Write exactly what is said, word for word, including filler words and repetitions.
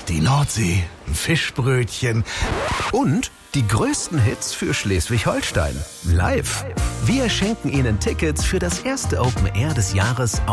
die Nordsee, ein Fischbrötchen und die größten Hits für Schleswig-Holstein. Live. Wir schenken Ihnen Tickets für das erste Open Air des Jahres